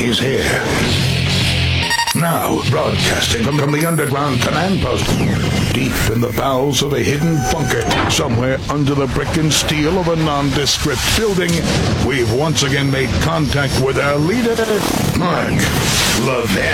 is here. Now, broadcasting from the underground command post, deep in the bowels of a hidden bunker, somewhere under the brick and steel of a nondescript building, we've once again made contact with our leader, Mark Levin.